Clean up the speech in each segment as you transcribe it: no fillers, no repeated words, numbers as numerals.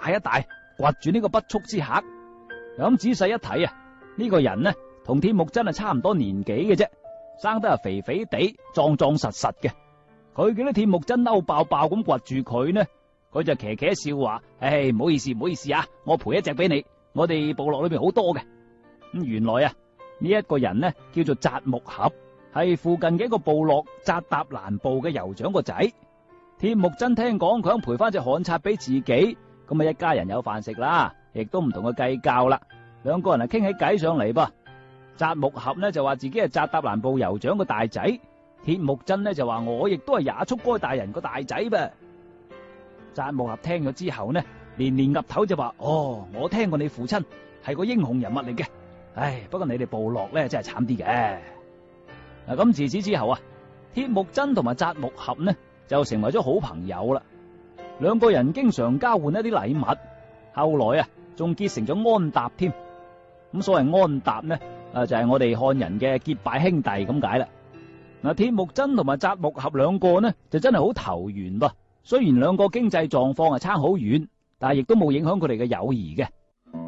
一大，掘住呢個不速之客。咁仔細一睇啊，呢個人呢同鐵木真係差唔多年紀嘅啫，生得係肥肥地，壯壯實實嘅。佢見到鐵木真嬲爆爆咁掘住佢呢，佢就騎騎笑話：唉，唔好意思，唔好意思啊，我賠一隻俾你。我哋部落裏邊好多嘅。咁原來啊，呢一個人呢叫做扎木合，係附近嘅一個部落扎達蘭部嘅酋長個仔。鐵木真聽講佢想賠翻隻旱賊俾自己，咁啊一家人有飯食啦，亦都唔同佢計較啦。兩個人係傾起偈上嚟噃。扎木合呢就話自己係扎達蘭部酋長個大仔，鐵木真呢就話我亦都係也速該大人個大仔噃。扎木合聽咗之後呢，連連岌頭就話：哦，我聽過你父親係個英雄人物嚟嘅，唉，不過你哋部落咧真係慘啲嘅。嗱，咁自此之後啊，鐵木真同埋扎木合呢就成為咗好朋友啦。兩個人經常交換一啲禮物，後來啊仲結成咗安踏添。咁所謂安踏呢，就係我哋漢人嘅結拜兄弟咁解啦。嗱，鐵木真同埋扎木合兩個呢就真係好投緣噃。雖然兩個經濟狀況係差好遠，但係亦都冇影響佢哋嘅友誼嘅。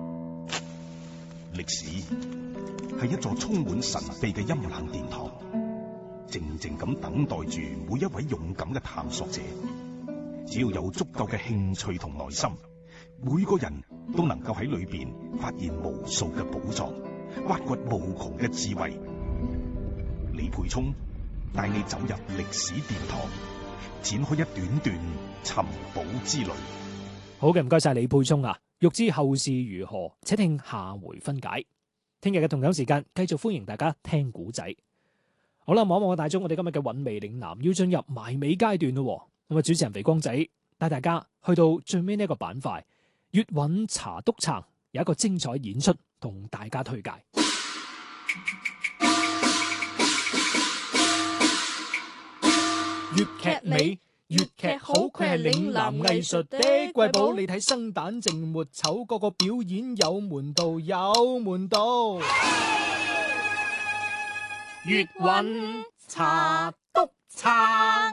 歷史係一座充滿神秘嘅陰冷殿堂，靜靜咁等待住每一位勇敢嘅探索者。只要有足夠嘅興趣同耐心，每個人都能夠喺裏邊發現無數嘅寶藏，挖掘無窮嘅智慧。李沛聰帶你走入歷史殿堂，展開一段段尋寶之旅。 好嘅，唔該晒李沛聰啊！欲知後事如何，且聽下回分解。聽日嘅同樣時間，繼續歡迎大家聽古仔。好啦，望一望大鐘，我哋今日嘅韻味嶺南要進入埋尾階段咯。咁啊，主持人肥光仔帶大家去到最尾呢一個板塊，粵韻茶篤撐有一個精彩演出同大家推介。粵劇美，粵劇好，佢係嶺南藝術的瑰寶。你睇生旦淨末丑，個個表演有門道，有門道。粵韻茶篤撐。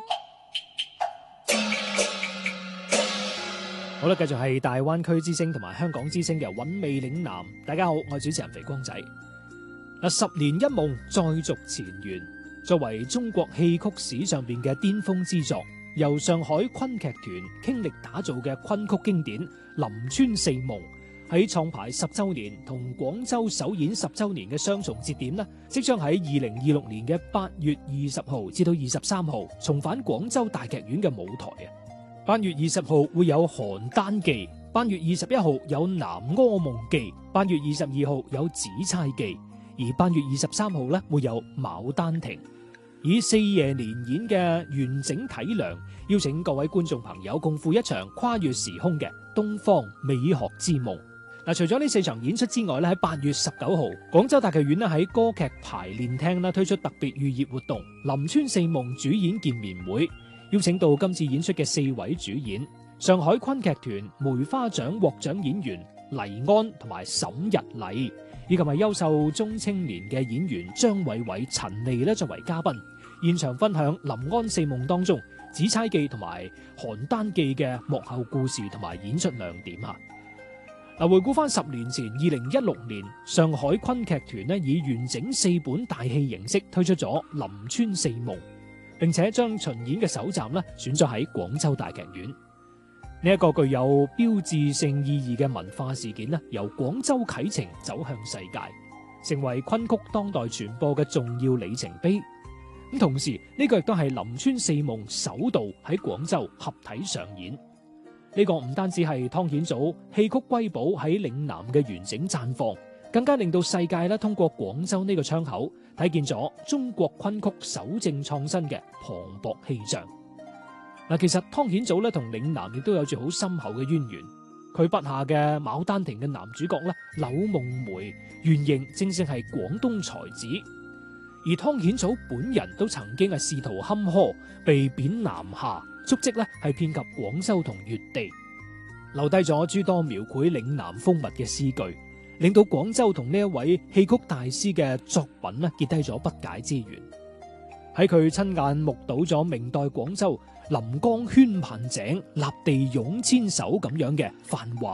好啦，繼續係大灣區之聲同埋香港之聲嘅韻味嶺南。大家好，我係主持人肥光仔。嗱，十年一夢再續前緣，作為中國戲曲史上邊嘅巔峰之作，由上海昆劇團傾力打造嘅昆曲經典《臨川四夢》，喺創排10週年同廣州首演10週年嘅雙重節點呢，即將喺2026年嘅8月20號至到23號重返廣州大劇院嘅舞台啊！8月20號會有《邯鄲記》，8月21號有《南柯夢記》，8月22號有《紫釵記》，而8月23號呢會有《牡丹亭》。以4夜連演嘅完整體量，邀請各位觀眾朋友共赴一場跨越時空嘅東方美學之夢。嗱，除咗呢4場演出之外咧，喺8月19號，廣州大劇院咧喺歌劇排練廳咧推出特別預熱活動《臨川四夢》主演見面會，邀請到今次演出嘅4位主演：上海昆劇團梅花獎獲獎演員黎安同埋沈日麗，以及係優秀中青年嘅演員張偉偉、陳莉咧作為嘉賓。現場分享《臨安四夢》當中《紫釵記》同埋《邯鄲記》嘅幕後故事同埋演出亮點啊！嗱，回顧翻10年前2016年，上海昆劇團咧以完整4本大戲形式推出咗《臨川四夢》，並且將巡演嘅首站咧選咗喺廣州大劇院。呢一個具有標誌性意義嘅文化事件咧，由廣州啟程走向世界，成為昆曲當代傳播嘅重要里程碑。咁同時，呢個亦都係《臨川四夢》首度喺廣州合體上演。呢個唔單止係湯顯祖戲曲瑰寶喺嶺南嘅完整綻放，更加令到世界咧通過廣州呢個窗口睇見咗中國昆曲守正創新嘅磅礴氣象。嗱，其實湯顯祖咧同嶺南亦都有住好深厚嘅淵源。佢筆下嘅《牡丹亭》嘅男主角咧柳夢梅，原型正正係廣東才子。而湯顯祖本人都曾經係仕途坎坷，被貶南下，足跡咧係遍及廣州同粵地，留低咗諸多描繪嶺南風物嘅詩句，令到廣州同呢一位戲曲大師嘅作品咧結低咗不解之緣。喺佢親眼目睹咗明代廣州臨江圈萬井、立地湧千手咁樣嘅繁華